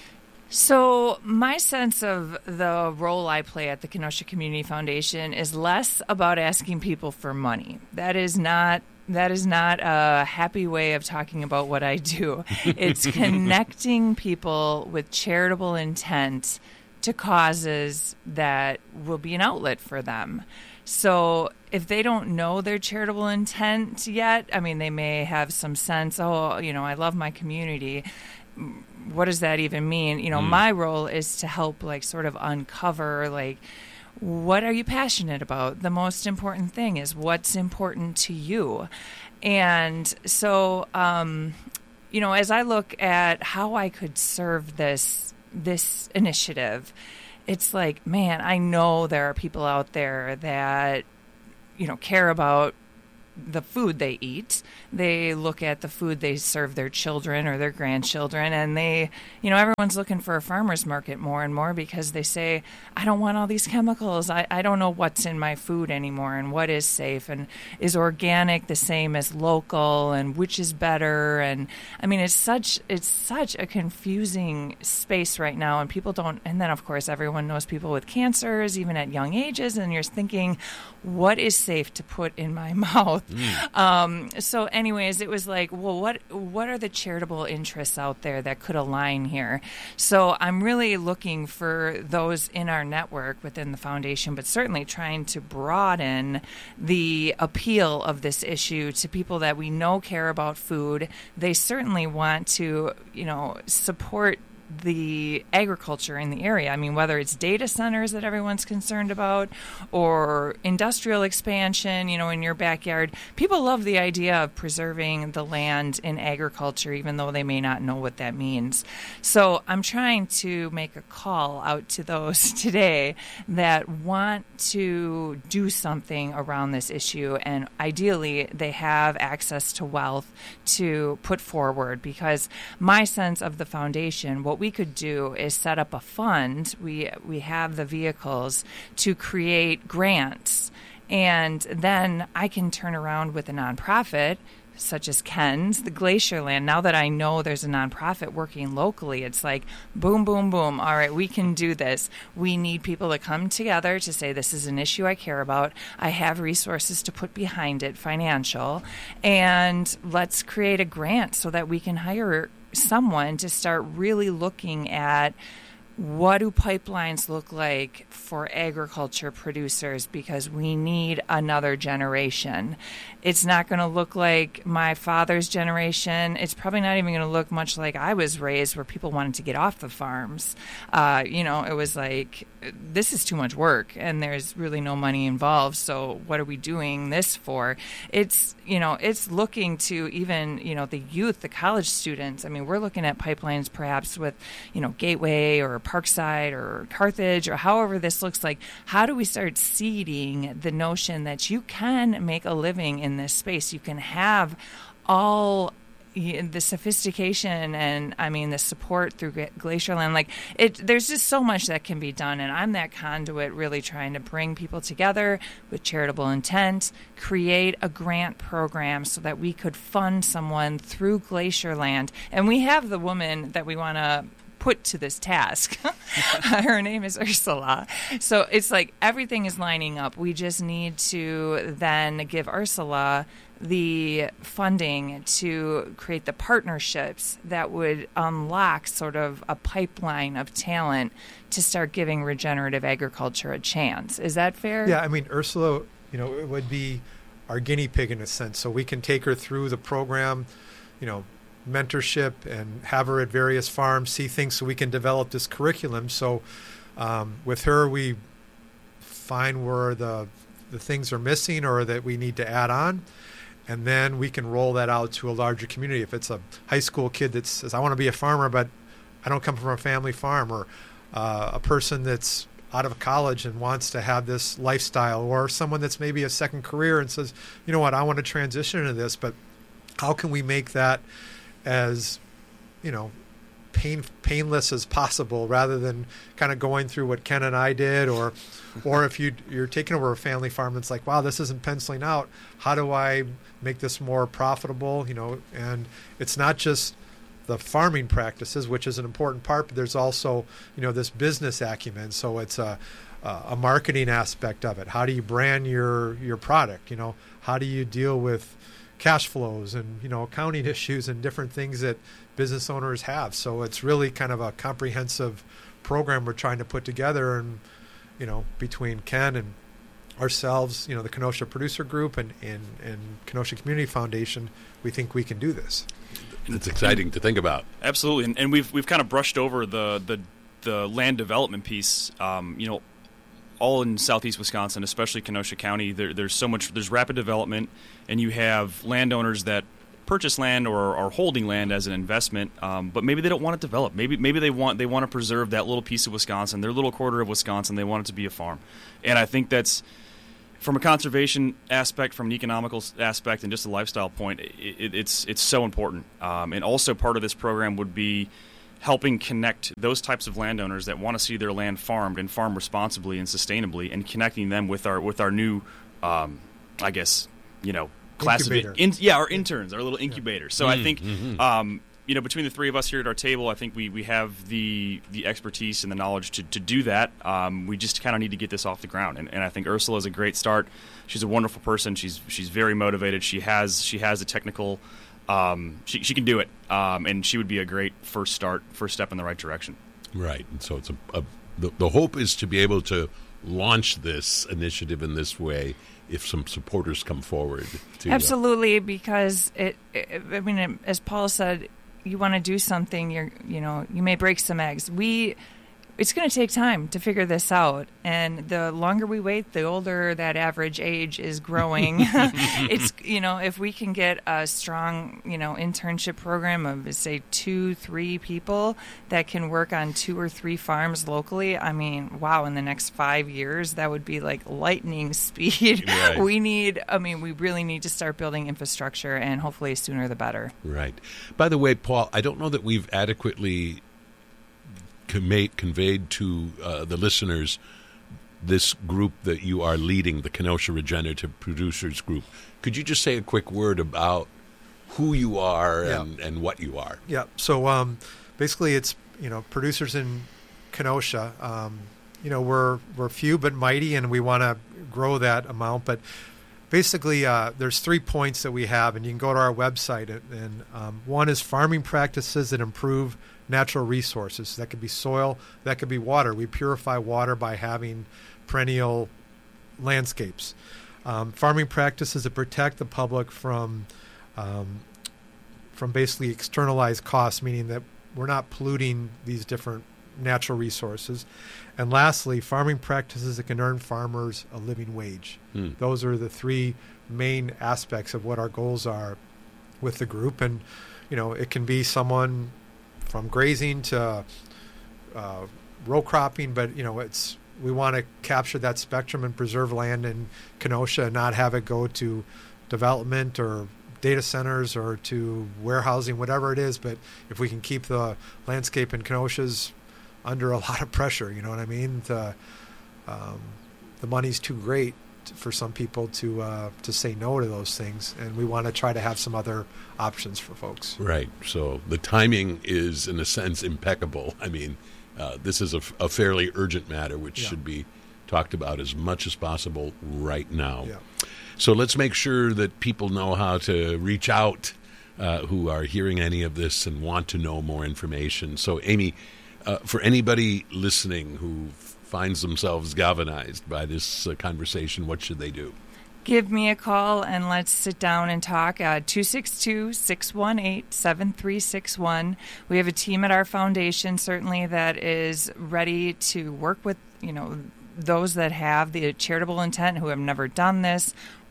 [SPEAKER 2] So my sense of the role I play at the Kenosha Community Foundation is less about asking people for money. That is not that is not a happy way of talking about what I do. It's connecting people with charitable intent to causes that will be an outlet for them. So if they don't know their charitable intent yet, I mean, they may have some sense, oh, you know, I love my community. What does that even mean? You know, mm. my role is to help, like, sort of uncover, like, what are you passionate about? The most important thing is what's important to you. And so, um, you know, as I look at how I could serve this this initiative, it's like, man, I know there are people out there that you know, care about the food they eat. They look at the food they serve their children or their grandchildren, and they, you know, everyone's looking for a farmer's market more and more because they say, I don't want all these chemicals. I, I don't know what's in my food anymore and what is safe and is organic the same as local and which is better. And I mean, it's such, it's such a confusing space right now, and people don't, and then of course everyone knows people with cancers, even at young ages, and you're thinking, what is safe to put in my mouth? Mm. Um, so anyways, it was like, well, what what are the charitable interests out there that could align here? So I'm really looking for those in our network within the foundation, but certainly trying to broaden the appeal of this issue to people that we know care about food. They certainly want to, you know, support the agriculture in the area. I mean, whether it's data centers that everyone's concerned about or industrial expansion, you know, in your backyard, people love the idea of preserving the land in agriculture, even though they may not know what that means. So I'm trying to make a call out to those today that want to do something around this issue, and ideally they have access to wealth to put forward, because my sense of the foundation, what we could do is set up a fund. We we have the vehicles to create grants, and then I can turn around with a nonprofit such as Ken's, the Glacierland. Now that I know there's a nonprofit working locally, it's like boom, boom, boom. All right, we can do this. We need people to come together to say, this is an issue I care about. I have resources to put behind it, financial, and let's create a grant so that we can hire someone to start really looking at what do pipelines look like for agriculture producers, because we need another generation. It's not going to look like my father's generation. It's probably not even going to look much like I was raised, where people wanted to get off the farms. Uh, you know, it was like, this is too much work and there's really no money involved. So what are we doing this for? It's, you know, it's looking to even, you know, the youth, the college students. I mean, we're looking at pipelines perhaps with, you know, Gateway or Parkside or Carthage or however this looks like. How do we start seeding the notion that you can make a living in this space? You can have all the sophistication and, I mean, the support through Glacierland. Like, it, there's just so much that can be done, and I'm that conduit really trying to bring people together with charitable intent, create a grant program so that we could fund someone through Glacierland. And we have the woman that we want to put to this task. Her name is Ursula. So it's like everything is lining up. We just need to then give Ursula the funding to create the partnerships that would unlock sort of a pipeline of talent to start giving regenerative agriculture a chance. Is that fair?
[SPEAKER 3] Yeah, I mean, Ursula, you know, it would be our guinea pig in a sense. So we can take her through the program, you know, mentorship, and have her at various farms, see things, so we can develop this curriculum. So um, with her, we find where the the things are missing or that we need to add on, and then we can roll that out to a larger community. If it's a high school kid that says, I want to be a farmer, but I don't come from a family farm, or uh, a person that's out of college and wants to have this lifestyle, or someone that's maybe a second career and says, you know what, I want to transition into this, but how can we make that as, you know, pain painless as possible, rather than kind of going through what Ken and I did, or or if you you're taking over a family farm, it's like, wow, this isn't penciling out. How do I make this more profitable? You know, and it's not just the farming practices, which is an important part, but there's also, you know, this business acumen. So it's a a marketing aspect of it. How do you brand your your product? You know, how do you deal with cash flows and, you know, accounting issues and different things that business owners have. So it's really kind of a comprehensive program we're trying to put together, and, you know, between Ken and ourselves, you know, the Kenosha Producer Group and, and, and Kenosha Community Foundation, we think we can do this.
[SPEAKER 1] It's exciting to think about.
[SPEAKER 4] Absolutely, and, and we've we've kind of brushed over the the, the land development piece. Um, you know, all in southeast Wisconsin, especially Kenosha County, there, there's so much, there's rapid development, and you have landowners that purchase land or are holding land as an investment, um, but maybe they don't want it developed. Maybe maybe they want they want to preserve that little piece of Wisconsin, their little quarter of Wisconsin. They want it to be a farm, and I think that's from a conservation aspect, from an economical aspect, and just a lifestyle point, it, it, it's it's so important. Um, and also part of this program would be helping connect those types of landowners that want to see their land farmed and farmed responsibly and sustainably, and connecting them with our with our new, um, I guess, you know, class
[SPEAKER 3] Incubator.
[SPEAKER 4] of in, yeah, our interns, our little incubators. So
[SPEAKER 1] Mm,
[SPEAKER 4] I think.
[SPEAKER 1] mhm.
[SPEAKER 4] Um, You know, between the three of us here at our table, I think we, we have the the expertise and the knowledge to, to do that. Um, we just kind of need to get this off the ground, and, and I think Ursula is a great start. She's a wonderful person. She's she's very motivated. She has she has a technical. Um, she she can do it, um, and she would be a great first start, first step in the right direction.
[SPEAKER 1] Right. And so it's a, a the, the hope is to be able to launch this initiative in this way if some supporters come forward. To, uh,
[SPEAKER 2] Absolutely, because it, it. I mean, it, as Paul said, you want to do something. You're, you know, you may break some eggs. We. It's going to take time to figure this out, and the longer we wait, the older that average age is growing. It's, you know, if we can get a strong, you know, internship program of, say, two, three people that can work on two or three farms locally, I mean, wow, in the next five years, that would be like lightning speed.
[SPEAKER 1] Right.
[SPEAKER 2] We need, I mean, we really need to start building infrastructure, and hopefully sooner the better.
[SPEAKER 1] Right. By the way, Paul, I don't know that we've adequately conveyed, conveyed to uh, the listeners this group that you are leading, the Kenosha Regenerative Producers Group. Could you just say a quick word about who you are
[SPEAKER 3] Yeah.
[SPEAKER 1] and, and what you are?
[SPEAKER 3] Yeah. So um, basically, it's you know producers in Kenosha. Um, you know we're we're few but mighty, and we want to grow that amount. But basically, uh, there's three points that we have, and you can go to our website. And, and um, one is farming practices that improve natural resources. That could be soil. That could be water. We purify water by having perennial landscapes. Um, farming practices that protect the public from um, from basically externalized costs, meaning that we're not polluting these different natural resources. And lastly, farming practices that can earn farmers a living wage.
[SPEAKER 1] Hmm.
[SPEAKER 3] Those are the three main aspects of what our goals are with the group. And, you know, it can be someone from grazing to uh, row cropping, but, you know, it's we want to capture that spectrum and preserve land in Kenosha and not have it go to development or data centers or to warehousing, whatever it is. But if we can keep the landscape in Kenosha's under a lot of pressure, you know what I mean? The, um, the money's too great for some people to uh, to say no to those things, and we want to try to have some other options for folks.
[SPEAKER 1] Right. So the timing is, in a sense, impeccable. I mean, uh, this is a, a fairly urgent matter, which
[SPEAKER 3] Yeah.
[SPEAKER 1] should be talked about as much as possible right now.
[SPEAKER 3] Yeah.
[SPEAKER 1] So let's make sure that people know how to reach out uh, who are hearing any of this and want to know more information. So, Amy, uh, for anybody listening who finds themselves galvanized by this uh, conversation, what should they do?
[SPEAKER 2] Give me a call and let's sit down and talk at two six two, six one eight, seven three six one. We have a team at our foundation, certainly, that is ready to work with, you know, those that have the charitable intent who have never done this.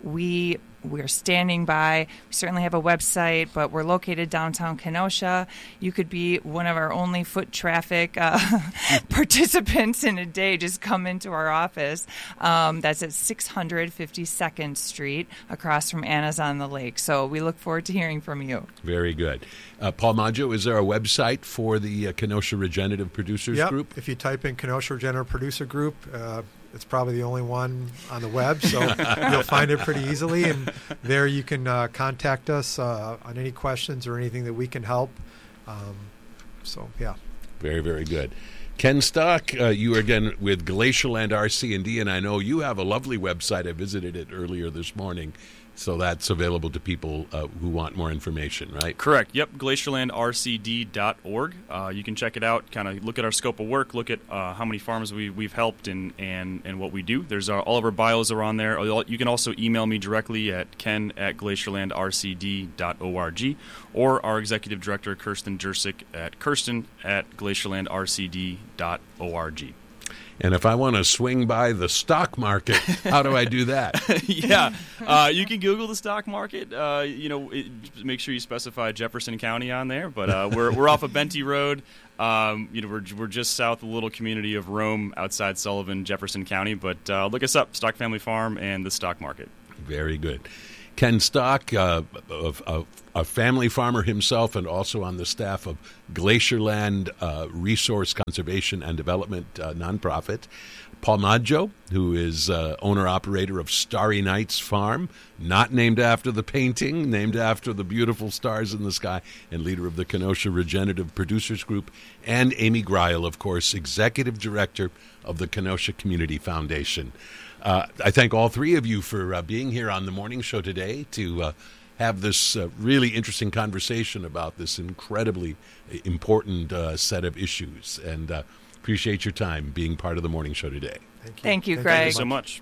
[SPEAKER 2] We we're standing by. We certainly have a website, but we're located downtown Kenosha. You could be one of our only foot traffic uh, participants in a day. Just come into our office. Um, that's at six fifty-second Street, across from Anna's on the Lake. So we look forward to hearing from you.
[SPEAKER 1] Very good. Uh, Paul Maggio, is there a website for the uh, Kenosha Regenerative Producers
[SPEAKER 3] Yep.
[SPEAKER 1] Group?
[SPEAKER 3] If you type in Kenosha Regenerative Producer Group, uh, it's probably the only one on the web, so you'll find it pretty easily. And there you can uh, contact us uh, on any questions or anything that we can help. Um, so, yeah.
[SPEAKER 1] Very, very good. Ken Stock, uh, you are again with Glacial Land R C and D, and I know you have a lovely website. I visited it earlier this morning, so that's available to people uh, who want more information, right?
[SPEAKER 4] Correct. Yep. glacial land r c d dot org. Uh, you can check it out. Kind of look at our scope of work. Look at uh, how many farms we, we've helped and, and, and what we do. There's our, all of our bios are on there. You can also email me directly at ken at glacial land r c d dot org, or our executive director Kirsten Jersick at kirsten at glacial land r c d dot org.
[SPEAKER 1] And if I want to swing by the stock market, how do I do that?
[SPEAKER 4] yeah, uh, you can Google the stock market. Uh, you know, it, make sure you specify Jefferson County on there. But uh, we're we're off of Benty Road, Um, you know, we're we're just south of the little community of Rome, outside Sullivan, Jefferson County. But uh, look us up, Stock Family Farm and the stock market.
[SPEAKER 1] Very good. Ken Stock, uh, a, a, a family farmer himself, and also on the staff of Glacierland uh, Resource Conservation and Development uh, nonprofit. Paul Maggio, who is uh, owner-operator of Starry Nights Farm, not named after the painting, named after the beautiful stars in the sky, and leader of the Kenosha Regenerative Producers Group, and Amy Greil, of course, executive director of the Kenosha Community Foundation. Uh, I thank all three of you for uh, being here on the morning show today to uh, have this uh, really interesting conversation about this incredibly important uh, set of issues. And uh, appreciate your time being part of the morning show today.
[SPEAKER 2] Thank you, Thank you
[SPEAKER 4] Greg.
[SPEAKER 2] Greg.
[SPEAKER 4] Thank you so much.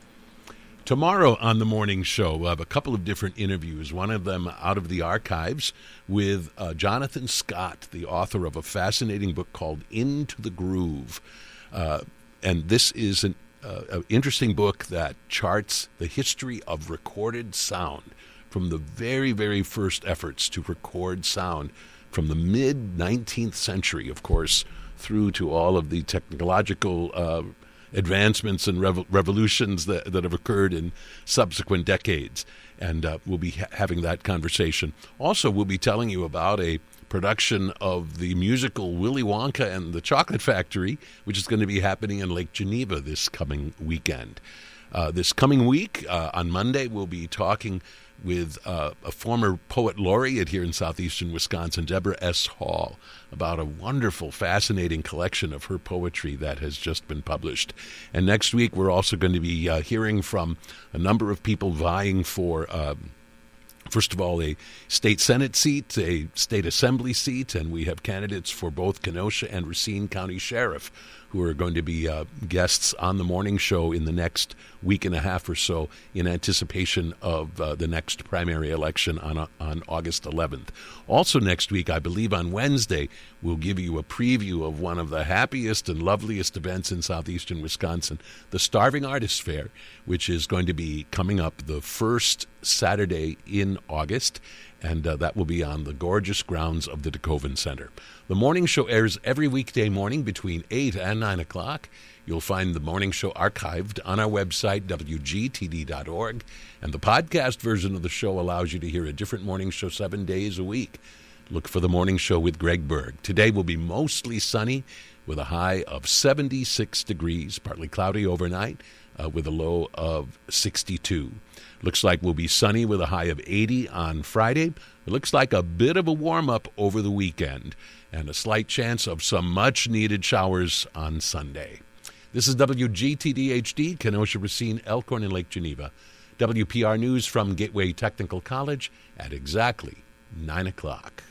[SPEAKER 1] Tomorrow on the morning show, we'll have a couple of different interviews, one of them out of the archives with uh, Jonathan Scott, the author of a fascinating book called Into the Groove. Uh, and this is an uh, an interesting book that charts the history of recorded sound from the very, very first efforts to record sound from the mid-nineteenth century, of course, through to all of the technological uh, advancements and rev- revolutions that, that have occurred in subsequent decades. And uh, we'll be ha- having that conversation. Also, we'll be telling you about a production of the musical Willy Wonka and the Chocolate Factory, which is going to be happening in Lake Geneva this coming weekend. Uh, this coming week, uh, on Monday, we'll be talking with uh, a former poet laureate here in southeastern Wisconsin, Deborah S. Hall, about a wonderful, fascinating collection of her poetry that has just been published. And next week, we're also going to be uh, hearing from a number of people vying for, um, first of all, a state Senate seat, a state assembly seat, and we have candidates for both Kenosha and Racine County Sheriff who are going to be uh, guests on the morning show in the next week and a half or so in anticipation of uh, the next primary election on uh, on August eleventh. Also next week, I believe on Wednesday, we'll give you a preview of one of the happiest and loveliest events in southeastern Wisconsin, the Starving Artists Fair, which is going to be coming up the first Saturday in August, and uh, that will be on the gorgeous grounds of the DeKoven Center. The morning show airs every weekday morning between eight and nine o'clock. You'll find the morning show archived on our website, W G T D dot org, and the podcast version of the show allows you to hear a different morning show seven days a week. Look for the morning show with Greg Berg. Today will be mostly sunny with a high of seventy-six degrees, partly cloudy overnight uh, with a low of sixty-two. Looks like we'll be sunny with a high of eighty on Friday. It looks like a bit of a warm-up over the weekend and a slight chance of some much-needed showers on Sunday. This is W G T D H D, Kenosha, Racine, Elkhorn, and Lake Geneva. W P R News from Gateway Technical College at exactly nine o'clock.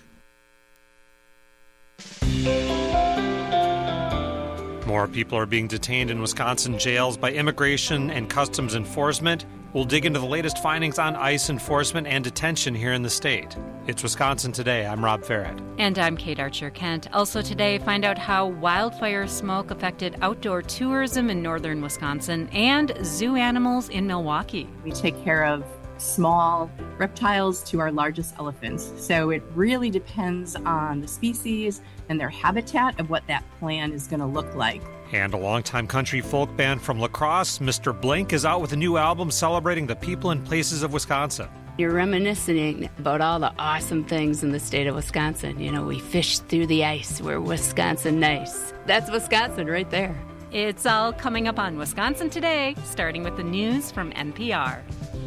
[SPEAKER 5] More people are being detained in Wisconsin jails by Immigration and Customs Enforcement. We'll dig into the latest findings on ICE enforcement and detention here in the state. It's Wisconsin Today. I'm Rob Farrett.
[SPEAKER 6] And I'm Kate Archer-Kent. Also today, find out how wildfire smoke affected outdoor tourism in northern Wisconsin and zoo animals in Milwaukee.
[SPEAKER 7] We take care of small reptiles to our largest elephants. So it really depends on the species and their habitat of what that plan is going to look like.
[SPEAKER 5] And a longtime country folk band from La Crosse, Mister Blink, is out with a new album celebrating the people and places of Wisconsin.
[SPEAKER 8] You're reminiscing about all the awesome things in the state of Wisconsin. You know, we fish through the ice. We're Wisconsin nice. That's Wisconsin right there.
[SPEAKER 6] It's all coming up on Wisconsin Today, starting with the news from N P R.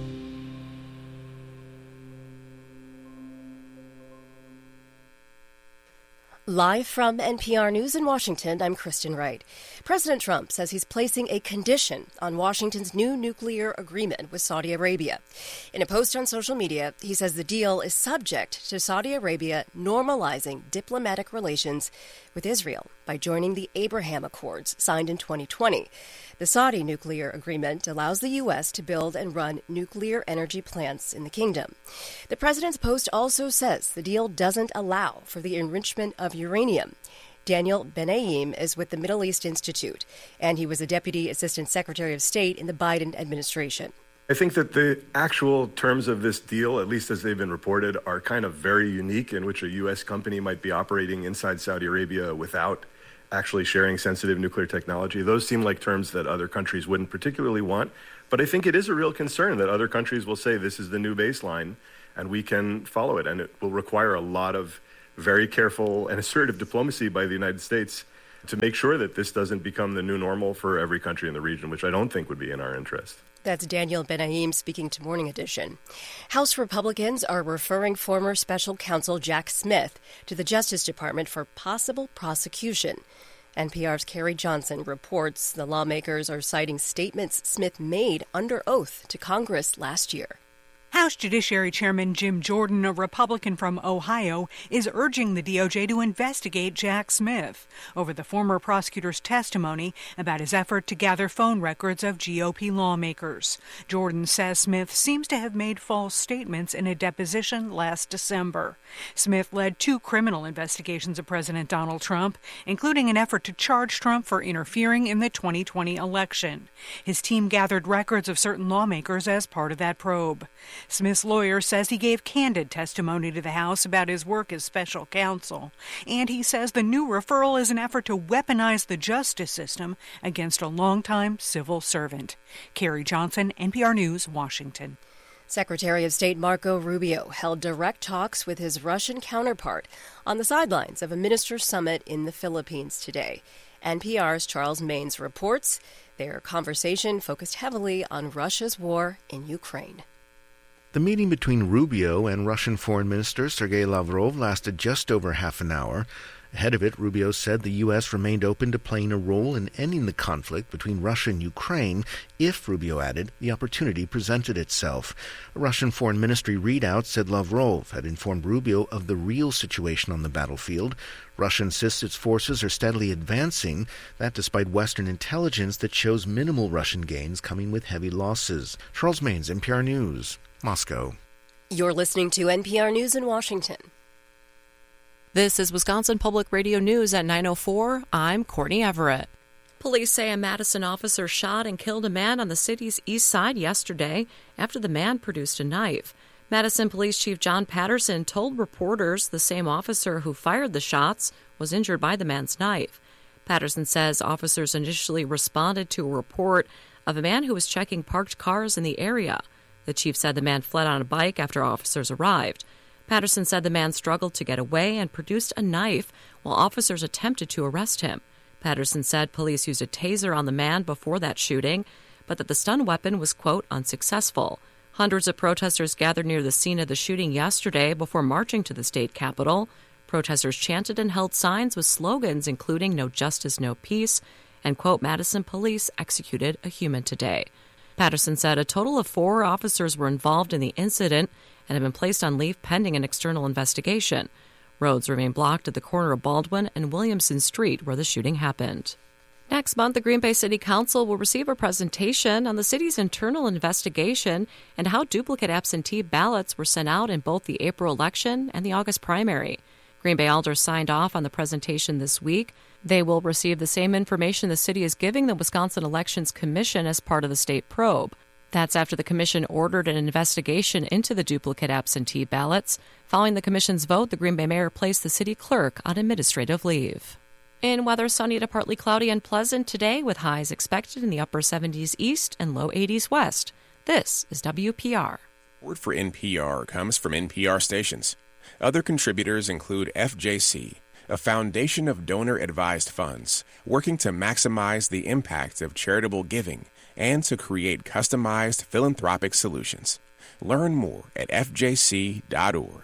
[SPEAKER 9] Live from N P R News in Washington, I'm Kristen Wright. President Trump says he's placing a condition on Washington's new nuclear agreement with Saudi Arabia. In a post on social media, he says the deal is subject to Saudi Arabia normalizing diplomatic relations with Israel by joining the Abraham Accords signed in twenty twenty. The Saudi nuclear agreement allows the U S to build and run nuclear energy plants in the kingdom. The president's post also says the deal doesn't allow for the enrichment of uranium. Daniel Benaim is with the Middle East Institute, and he was a Deputy Assistant Secretary of State in the Biden administration.
[SPEAKER 10] I think that the actual terms of this deal, at least as they've been reported, are kind of very unique, in which a U S company might be operating inside Saudi Arabia without actually sharing sensitive nuclear technology. Those seem like terms that other countries wouldn't particularly want. But I think it is a real concern that other countries will say this is the new baseline and we can follow it. And it will require a lot of very careful and assertive diplomacy by the United States to make sure that this doesn't become the new normal for every country in the region, which I don't think would be in our interest.
[SPEAKER 9] That's Daniel Ben-Haim speaking to Morning Edition. House Republicans are referring former special counsel Jack Smith to the Justice Department for possible prosecution. N P R's Carrie Johnson reports the lawmakers are citing statements Smith made under oath to Congress last year.
[SPEAKER 11] House Judiciary Chairman Jim Jordan, a Republican from Ohio, is urging the D O J to investigate Jack Smith over the former prosecutor's testimony about his effort to gather phone records of G O P lawmakers. Jordan says Smith seems to have made false statements in a deposition last December. Smith led two criminal investigations of President Donald Trump, including an effort to charge Trump for interfering in the twenty twenty election. His team gathered records of certain lawmakers as part of that probe. Smith's lawyer says he gave candid testimony to the House about his work as special counsel, and he says the new referral is an effort to weaponize the justice system against a longtime civil servant. Carrie Johnson, N P R News, Washington.
[SPEAKER 9] Secretary of State Marco Rubio held direct talks with his Russian counterpart on the sidelines of a minister summit in the Philippines today. N P R's Charles Maynes reports their conversation focused heavily on Russia's war in Ukraine.
[SPEAKER 12] The meeting between Rubio and Russian Foreign Minister Sergei Lavrov lasted just over half an hour. Ahead of it, Rubio said the U S remained open to playing a role in ending the conflict between Russia and Ukraine if, Rubio added, the opportunity presented itself. A Russian Foreign Ministry readout said Lavrov had informed Rubio of the real situation on the battlefield. Russia insists its forces are steadily advancing, that despite Western intelligence that shows minimal Russian gains coming with heavy losses. Charles Maynes, N P R News, Moscow.
[SPEAKER 9] You're listening to N P R News in Washington.
[SPEAKER 13] This is Wisconsin Public Radio News at nine oh four. I'm Courtney Everett. Police say a Madison officer shot and killed a man on the city's east side yesterday after the man produced a knife. Madison Police Chief John Patterson told reporters the same officer who fired the shots was injured by the man's knife. Patterson says officers initially responded to a report of a man who was checking parked cars in the area. The chief said the man fled on a bike after officers arrived. Patterson said the man struggled to get away and produced a knife while officers attempted to arrest him. Patterson said police used a taser on the man before that shooting, but that the stun weapon was, quote, unsuccessful. Hundreds of protesters gathered near the scene of the shooting yesterday before marching to the state capitol. Protesters chanted and held signs with slogans including "No justice, no peace," and, quote, Madison police executed a human today. Patterson said a total of four officers were involved in the incident and have been placed on leave pending an external investigation. Roads remain blocked at the corner of Baldwin and Williamson Street where the shooting happened. Next month, the Green Bay City Council will receive a presentation on the city's internal investigation and how duplicate absentee ballots were sent out in both the April election and the August primary. Green Bay alders signed off on the presentation this week. They will receive the same information the city is giving the Wisconsin Elections Commission as part of the state probe. That's after the commission ordered an investigation into the duplicate absentee ballots. Following the commission's vote, the Green Bay mayor placed the city clerk on administrative leave. In weather, sunny to partly cloudy and pleasant today with highs expected in the upper seventies east and low eighties west. This is W P R.
[SPEAKER 14] Word for N P R comes from N P R stations. Other contributors include F J C, a foundation of donor-advised funds working to maximize the impact of charitable giving and to create customized philanthropic solutions. Learn more at f j c dot org.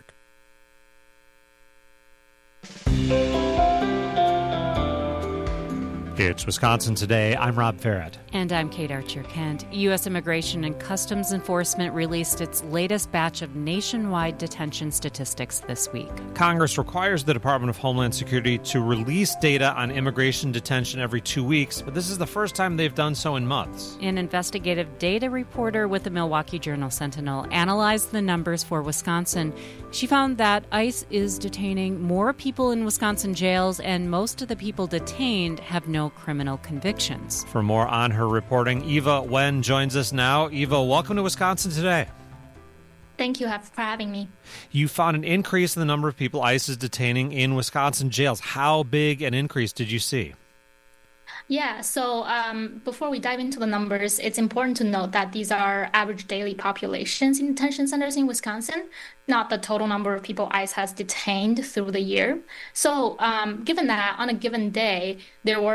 [SPEAKER 5] It's Wisconsin Today. I'm Rob Farrett.
[SPEAKER 6] And I'm Kate Archer-Kent. U S. Immigration and Customs Enforcement released its latest batch of nationwide detention statistics this week.
[SPEAKER 5] Congress requires the Department of Homeland Security to release data on immigration detention every two weeks, but this is the first time they've done so in months.
[SPEAKER 6] An investigative data reporter with the Milwaukee Journal-Sentinel analyzed the numbers for Wisconsin. She found that ICE is detaining more people in Wisconsin jails, and most of the people detained have no no criminal convictions.
[SPEAKER 5] For more on her reporting, Eva Wen joins us now. Eva, welcome to Wisconsin Today.
[SPEAKER 15] Thank you for having me.
[SPEAKER 5] You found an increase in the number of people ICE is detaining in Wisconsin jails. How big an increase did you see?
[SPEAKER 15] Yeah, so um, before we dive into the numbers, it's important to note that these are average daily populations in detention centers in Wisconsin, not the total number of people ICE has detained through the year. So um, given that, on a given day, there were